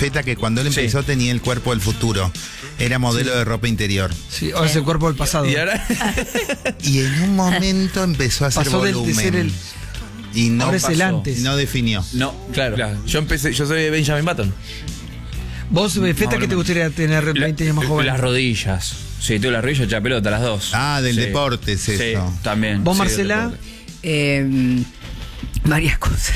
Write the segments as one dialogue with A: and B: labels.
A: Feta que cuando él empezó tenía el cuerpo del futuro. Era modelo de ropa interior.
B: Sí, ahora es el cuerpo del pasado.
C: Y ahora.
A: Y en un momento empezó a hacer
B: Pasó de
A: volumen.
B: ser el...
A: Y no
B: ahora es el
A: pasó,
B: antes.
A: no definió.
C: No, claro. Yo soy Benjamin Button.
B: Vos, Feta, ¿qué te gustaría tener 20 años más joven?
C: Las rodillas. Sí, tú las rodillas, echa pelota, las dos.
A: Ah, del
C: Sí.
A: deporte es eso.
C: Sí, también.
B: ¿Vos,
C: Sí,
B: Marcela?
C: del deporte.
D: Varias cosas.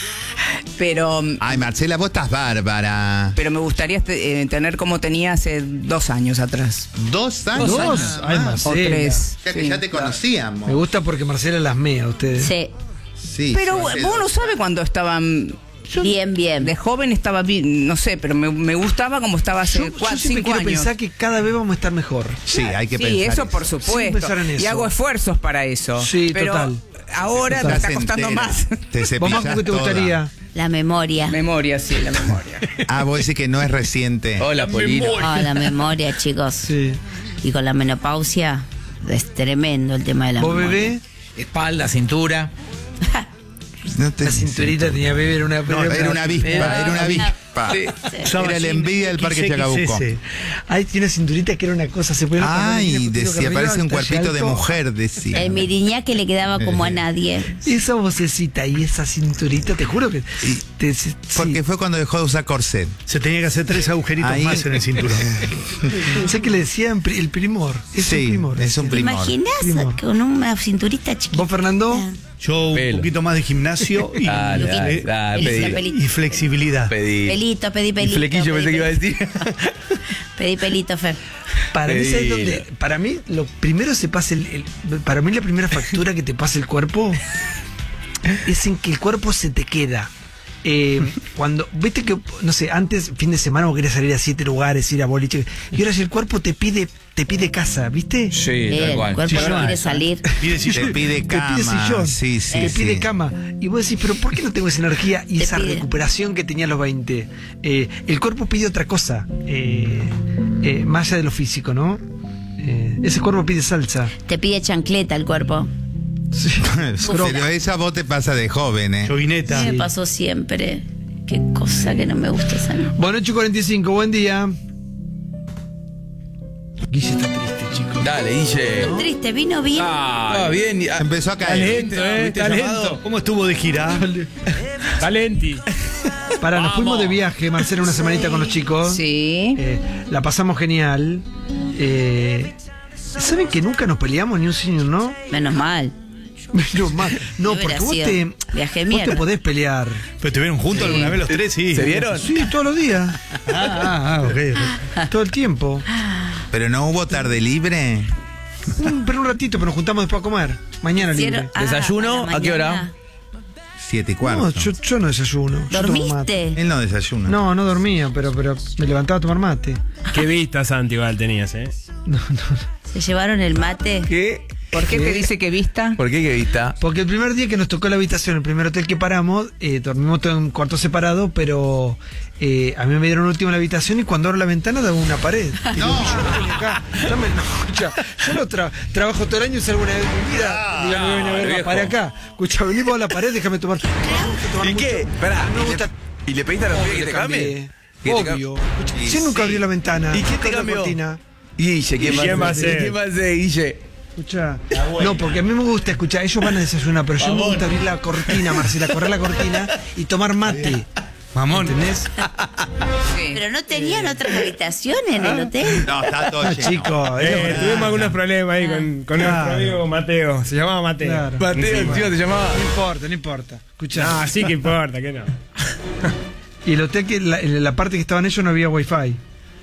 D: Pero
A: Ay, Marcela, vos estás bárbara.
D: me gustaría tener como tenía hace 2 años atrás.
A: 2 años.
B: Dos. Ay,
D: O
B: Marcela.
D: 3.
A: O sea que ya te conocíamos.
B: Me gusta porque Marcela las mea a ustedes.
E: Sí,
A: Sí,
D: Pero
A: sí, hace
D: vos no
A: 2
D: sabes cuando estaban...
E: bien.
D: De joven estaba bien, no sé, pero me gustaba como estaba hace
B: Yo
D: 4,
B: siempre
D: 5
B: quiero
D: años.
B: pensar que cada vez vamos a estar mejor.
A: Sí, hay que
D: Sí,
A: pensar.
D: eso por supuesto.
B: pensar en eso.
D: Y hago esfuerzos para eso.
B: Sí,
D: pero
B: total.
D: ahora me está costando más.
A: Te
B: ¿Vos,
A: cepillás
B: Majo, qué te
A: toda.
B: gustaría?
E: La memoria.
D: Memoria, sí, la memoria.
A: Ah, vos decís que no es reciente.
C: Hola, Polina.
E: La memoria, chicos.
B: Sí.
E: Y con la menopausia es tremendo el tema de la
B: ¿Vos,
E: memoria.
B: bebé?
C: Espalda, cintura.
A: No te
B: La cinturita tenía bebé, era una...
A: No, era una avispa, era una avispa. Era la envidia del Parque Chacabuco.
B: Ahí tiene una cinturita que era una cosa, se puede...
A: Ay, decía, parece un cuerpito de mujer, decía.
E: El miriñá que le quedaba como a nadie.
B: Esa vocecita y esa cinturita, te juro que...
A: Porque fue cuando dejó de usar corset.
F: Se tenía que hacer 3 agujeritos
A: Ahí.
F: más en el cinturón.
B: Sé que le decían el primor. Es un
A: Sí,
B: primor.
A: es un
E: ¿Te
A: primor.
E: imaginas
B: Primor.
E: con una cinturita chiquita?
B: ¿Vos, Fernando?
F: Yo un
C: Pelo.
F: poquito más de gimnasio y,
C: Dale, dale, dale,
F: y flexibilidad.
C: Pedí.
E: Pedí pelito.
C: Y flequillo pensé que iba a decir.
E: Pedí pelito, Fer.
B: Para mí, ¿sabes
C: Pedilo.
B: dónde? Para mí, lo primero se pasa para mí la primera factura que te pasa el cuerpo es en que el cuerpo se te queda. Cuando, viste que, no sé, antes, fin de semana vos querías salir a 7 lugares, ir a boliche, y ahora si el cuerpo te pide casa, ¿viste?
C: Sí, tal
E: El
C: cual.
E: cuerpo
C: Sí,
E: no
C: yo-
E: quiere salir.
F: Pide
A: Te
F: sillón.
A: pide
B: Te
A: cama.
B: pide sillón,
A: Sí, sí,
B: te pide
A: sí.
B: cama. Y vos decís, pero ¿por qué no tengo esa energía y
E: Te
B: esa
E: pide.
B: recuperación que tenía a los 20? El cuerpo pide otra cosa, más allá de lo físico, ¿no? Ese cuerpo pide salsa.
E: Te pide chancleta el cuerpo.
A: Pero esa vos te pasa de joven, ¿eh?
F: Jovineta.
E: Me pasó siempre. Qué cosa que no me gusta esa.
B: Bueno, 8:45, buen día. Guille está triste, chicos.
C: Dale, Guille.
E: Triste, vino bien.
C: Ah, bien.
A: Empezó a caer.
C: ¿Viste llamado?
F: ¿Cómo estuvo de gira?
G: Talenti.
B: Nos fuimos de viaje, Marcela, una semanita con los chicos.
D: Sí.
B: La pasamos genial. ¿Saben que nunca nos peleamos ni un sí ni un no?
E: Menos mal.
B: Menos mal. No,
E: Hubiera
B: porque
E: sido viaje
B: vos te
E: mierda.
B: podés pelear.
F: ¿Pero estuvieron juntos alguna vez los tres? Sí.
C: ¿Se vieron?
B: Sí, todos los días.
F: Ok.
B: Todo el tiempo.
A: Pero no hubo tarde libre.
B: Pero un ratito, pero nos juntamos después a comer. Mañana libre.
C: ¿Desayuno?
E: la
C: ¿A qué hora?
E: mañana.
A: 7:15.
B: No, yo no desayuno. Yo tomo mate.
E: ¿Dormiste?
A: Él no desayuna.
B: No dormía, pero me levantaba a tomar mate.
G: Qué vista, Santi, igual tenías, ¿eh?
B: No.
E: ¿Se llevaron el mate?
C: ¿Qué?
D: ¿Por qué te dice que vista?
C: ¿Por qué vista?
B: Porque el primer día que nos tocó la habitación, el primer hotel que paramos, dormimos todo en un cuarto separado, pero a mí me dieron último en la habitación y cuando abro la ventana daba una pared. Digo, yo no vengo acá. Escucha, yo no trabajo todo el año y salgo una vez en mi vida. Digo, no vengo a ver la
C: viejo.
B: pared acá. Escucha, venimos a la pared, déjame tomar.
C: ¿Y qué? Pará,
B: No me gusta.
C: ¿y le pediste a los pibes que te cambie? ¿Que te
B: Obvio. Escucha, yo nunca abrí la ventana.
C: ¿Y quién te
B: Abrí la
C: cambió?
B: cortina.
C: Guille, ¿quién
G: ¿Quién va a ser?
C: ¿Quién va a ser, Guille?
B: Escucha. No, porque a mí me gusta escuchar. Ellos van a desayunar, pero yo me gusta abrir la cortina, Marcela, correr la cortina y tomar mate.
F: Mamón.
B: ¿Entendés?
D: Sí.
E: Pero no tenían otras habitaciones en el hotel.
A: No, está todo
B: No,
A: lleno.
B: chicos.
G: Tuvimos algunos problemas ahí con
B: Claro.
G: nuestro amigo Mateo. Se llamaba Mateo.
B: Claro.
C: Mateo, encima te llamaba.
B: No importa. Escucha.
G: Ah, sí que importa, que no.
B: Y el hotel, en la parte que estaban ellos no había wifi.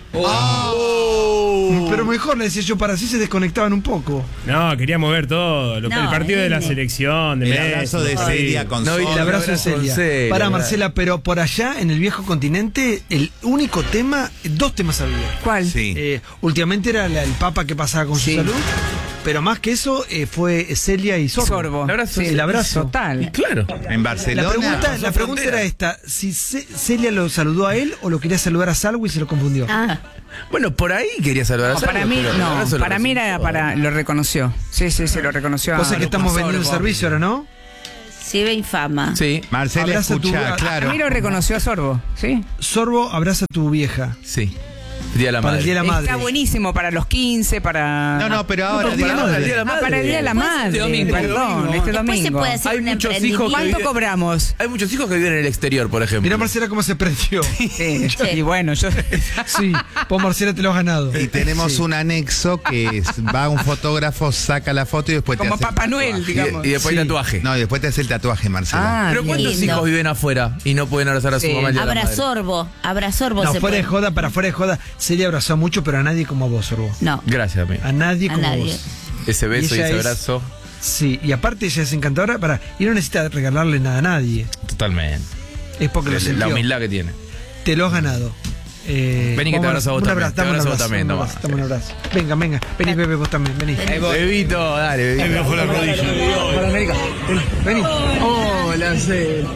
B: Pero mejor, le decía yo, para así se desconectaban un poco.
G: No, queríamos ver todo.
E: No,
G: el partido de la
E: nene.
G: selección, de
A: El
G: Messi.
A: abrazo de Celia con
C: No, y
A: Sol.
B: El abrazo de
C: abrazo con
B: Celia.
C: Celia,
B: Para
C: ¿verdad?
B: Marcela, pero por allá, en el viejo continente, el único tema, 2 temas había.
D: ¿Cuál?
A: Sí.
B: Últimamente era el Papa que pasaba con
D: Sí.
B: su salud, pero más que eso fue Celia y Sorbo.
D: Sorbo.
C: El abrazo.
B: Sí, el abrazo.
D: Total.
C: Claro.
A: En Barcelona.
B: La pregunta era esta, si Celia lo saludó a él o lo quería saludar a Salvo y se lo confundió.
E: Ah,
C: Bueno, por ahí quería saludar a
D: No,
C: Salvo,
D: para mí,
C: pero el abrazo
D: no.
C: lo
D: Para mí era
C: recibió.
D: lo reconoció. Sí, se lo reconoció.
B: Cosa que estamos vendiendo un
D: Sorbo.
B: servicio ahora, ¿no?
E: Sirve infama.
C: Sí.
A: Marcela,
B: Abraza tu-
A: escucha,
B: a-
D: A
A: claro.
D: mí lo reconoció a Sorbo, ¿sí?
B: Sorbo, abraza a tu vieja.
C: Sí. Día de la
B: Para
C: madre.
B: el Día de la Madre.
D: Está buenísimo para los 15, para...
A: No, pero ahora,
B: para
A: digamos,
B: madre.
C: Día de la
D: Ah, para el Día de la Madre.
C: Este domingo.
D: Perdón, este
E: Después se
D: domingo.
E: puede hacer
C: Hay
E: un
C: muchos hijos que
E: emprendimiento.
D: ¿Cuánto
C: viven-
D: cobramos?
C: Hay muchos hijos que viven en el exterior, por ejemplo.
B: Mirá Marcela cómo se prendió.
D: Sí. Y bueno, yo...
B: Sí, vos Marcela te lo has ganado.
A: y tenemos
B: Sí.
A: un anexo que va un fotógrafo, saca la foto y después
D: Como
A: te hace el
D: Papá Noel,
A: tatuaje.
D: digamos.
C: Y después
B: Sí.
C: tatuaje.
A: No, y después te hace el tatuaje, Marcela.
D: Ah,
C: Pero ¿cuántos
E: lindo.
C: hijos viven afuera y no pueden abrazar a su
D: Sí.
C: mamá el día de la madre?
E: Abrasorbo
B: No,
E: se
B: fuera de
E: puede.
B: joda, para fuera de joda, Celia abrazó mucho, pero a nadie como vos, Sorbo.
E: No.
C: Gracias, amigo.
B: A nadie
E: A
B: como
E: nadie.
B: vos.
C: Ese beso y
B: ella
C: ese
B: es-
C: abrazo.
B: Sí, y aparte ella es encantadora y no necesita regalarle nada a nadie.
C: Totalmente.
B: Es porque lo
C: La
B: sintió.
C: humildad que tiene.
B: Te lo has ganado.
C: Vení que te abrazo a vos
B: un
C: también,
B: abrazo,
C: te
B: dame un
C: abrazo a vos
B: abrazo,
C: también,
B: dame un
C: toma.
B: abrazo, dame un abrazo. Venga, vení Bebe, vos también, vení.
C: Bebito, dale, bebito.
F: Me bajó la rodilla.
B: Hola, América. Vení. Hola, Cel.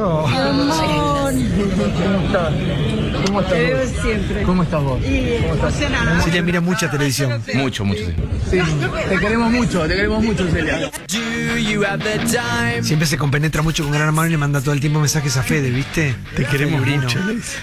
B: ¿Cómo estás? Siempre. ¿Cómo estás vos? Celia mira mucha televisión.
C: Mucho, mucho, sí.
B: Te queremos mucho, Celia. Siempre se compenetra mucho con Gran Hermano y le manda todo el tiempo mensajes a Fede, ¿viste? Te queremos mucho.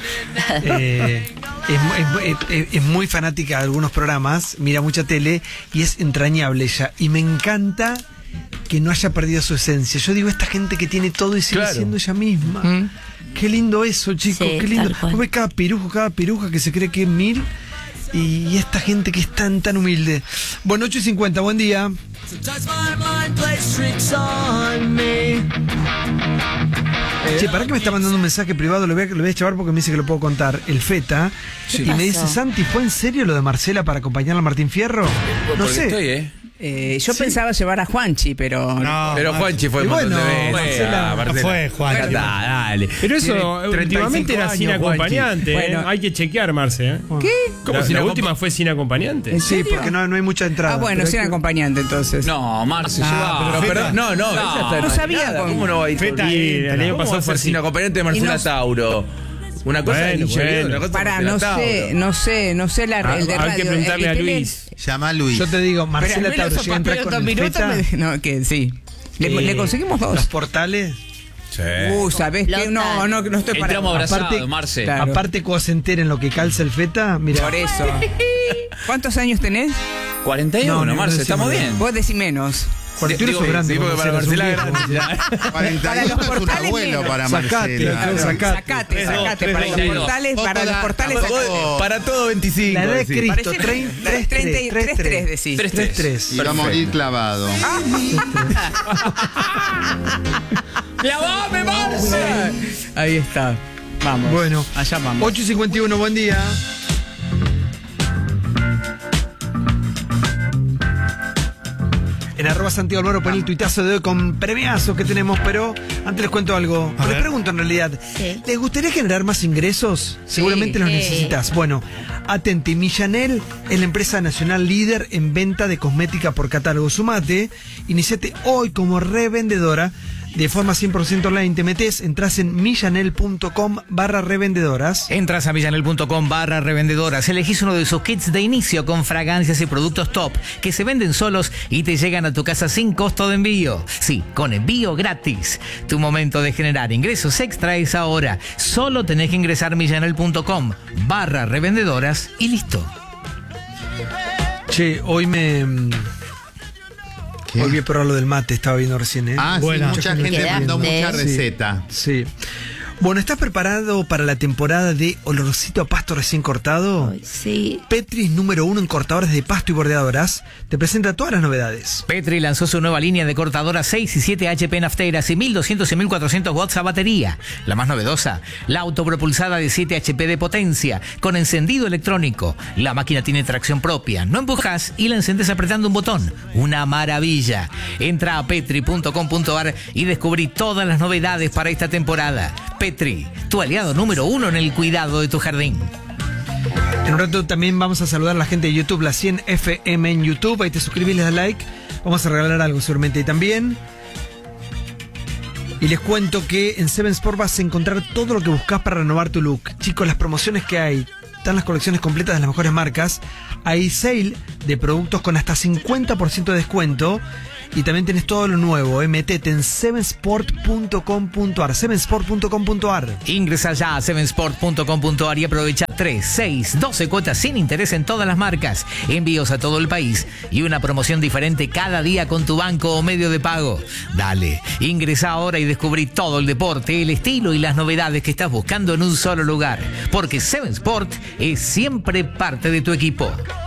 B: Es muy fanática de algunos programas, mira mucha tele y es entrañable ella. Y me encanta que no haya perdido su esencia. Yo digo, esta gente que tiene todo y sigue
C: Claro.
B: siendo ella misma. Qué lindo eso, chicos,
E: Sí,
B: qué lindo.
E: tal cual.
B: Vos ves cada piruja que se cree que es mil. Y esta gente que es tan humilde. Bueno, 8:50, buen día. Che, ¿para qué me está mandando un mensaje privado? Lo voy a chavar porque me dice que lo puedo contar. El Feta.
E: ¿Qué
B: Y me dice,
E: pasó?
B: Santi, ¿fue en serio lo de Marcela para acompañarla a Martín Fierro? No
C: Porque
B: sé.
C: estoy,
D: Yo pensaba llevar a Juanchi, pero...
F: No,
C: Pero Juanchi fue
B: Y
C: un montón
B: bueno,
C: de veces.
B: Marcela,
C: Ah,
F: no fue Juan.
C: Ya está, dale.
G: Pero eso
C: Tiene
G: últimamente
C: 35
G: era sin
C: años, Juanchi.
G: acompañante.
D: Bueno.
G: Hay que chequear, Marce. ¿eh?
D: ¿Qué?
C: ¿Cómo
G: La,
C: sin
G: la
C: acompa-
G: última fue sin acompañante.
D: ¿En
B: Sí,
D: serio?
B: porque no hay mucha entrada.
D: Ah, bueno,
B: pero
D: sin
B: hay que-
D: acompañante entonces.
C: No, Marce, lleva.
F: pero Feta-
C: No, ella está
D: no sabía
C: nada.
D: con-
C: ¿Cómo no va a ir?
F: Feta
G: Y el año
C: ¿Cómo
G: pasado
C: va a
G: fue
C: ser sin
G: así.
C: acompañante de Marcela
D: Y no-
C: Tauro? Una cosa
G: Bueno,
C: es Ingeniería,
G: bueno.
C: otra cosa es
D: Pará,
C: Marcela
D: no
C: Tauro.
D: sé el de
G: Hay
D: radio.
G: que preguntarle
D: el
G: a
D: de tele-
G: Luis.
A: Llama a Luis.
B: Yo te digo,
D: Pero
B: Marcela
D: a mí
B: Tauro
D: los
B: llega a entrar
D: papeles
B: con
D: dos
B: el
D: minutos
B: Feta.
D: no, que sí. Le conseguimos
B: Los
D: dos.
B: portales.
C: Sí.
D: ¿Sabés qué? No estoy para...
C: Entramos abrazados,
B: Aparte-
C: Marce.
D: Claro.
B: Aparte, cuando se enteren lo que calza el Feta, mira.
D: Por eso. ¿Cuántos años tenés?
C: 41,
B: No,
C: Marce,
B: no
C: estamos
B: decimos
C: bien.
D: Vos decís menos.
B: 41
C: Digo,
B: es grande.
C: sí, porque para Marcela es grande.
A: 41
D: Para los
A: es un
D: portales
A: abuelo
D: menos.
A: para
B: Sacate,
A: Marcela.
B: sacate.
D: Sacate. Para los
C: 32.
D: portales, para los portales,
A: Tampoco
D: sacate.
A: da-
C: Para todo 25.
B: La edad de
C: decís.
B: Cristo,
D: Parece-
B: 33
D: 33 decís.
B: 3-3.
A: Y va a morir clavado.
C: ¡Clavame, Marce!
D: Ahí está. Vamos.
B: Bueno,
D: allá vamos.
B: 8:51, buen día. En arroba Santiago Alvaro poné el tuitazo de hoy con premiazo que tenemos, pero antes les cuento algo.
F: A
B: Les
F: ver.
B: pregunto en realidad,
E: Sí.
B: ¿les gustaría generar más ingresos? Seguramente los
E: Sí.
B: necesitas. Bueno, atenti, Millanel es la empresa nacional líder en venta de cosmética por catálogo. Sumate, iniciate hoy como revendedora de forma 100% online. Te metes, entras en millanel.com/revendedoras.
H: Entras a millanel.com/revendedoras, elegís uno de sus kits de inicio con fragancias y productos top que se venden solos y te llegan a tu casa sin costo de envío. Sí, con envío gratis. Tu momento de generar ingresos extra es ahora. Solo tenés que ingresar a millanel.com/revendedoras y listo.
B: Che, hoy
A: ¿Qué?
B: Hoy vi a probar lo del mate, estaba viendo recién, ¿eh?
A: Ah,
F: Buena.
A: sí, mucha gente
E: Quedaste.
A: mandó mucha
E: Sí.
A: receta.
B: Sí. Bueno, ¿estás preparado para la temporada de olorcito a pasto recién cortado?
E: Ay, sí.
B: Petri es número 1 en cortadores de pasto y bordeadoras. Te presenta todas las novedades.
H: Petri lanzó su nueva línea de cortadoras 6 y 7 HP nafteras y 1200 y 1400 watts a batería. La más novedosa, la autopropulsada de 7 HP de potencia, con encendido electrónico. La máquina tiene tracción propia, no empujas y la encendes apretando un botón. Una maravilla. Entra a petri.com.ar y descubrí todas las novedades para esta temporada. Petri, tu aliado número 1 en el cuidado de tu jardín.
B: En un rato también vamos a saludar a la gente de YouTube, la 100 FM en YouTube. Ahí te suscribís, le das like. Vamos a regalar algo seguramente ahí también. Y les cuento que en Seven Sport vas a encontrar todo lo que buscas para renovar tu look. Chicos, las promociones que hay, están las colecciones completas de las mejores marcas. Hay sale de productos con hasta 50% de descuento. Y también tenés todo lo nuevo, metete en sevensport.com.ar, sevensport.com.ar.
H: Ingresa ya a sevensport.com.ar y aprovecha 3, 6, 12 cuotas sin interés en todas las marcas, envíos a todo el país y una promoción diferente cada día con tu banco o medio de pago. Dale, ingresa ahora y descubrí todo el deporte, el estilo y las novedades que estás buscando en un solo lugar, porque Seven Sport es siempre parte de tu equipo.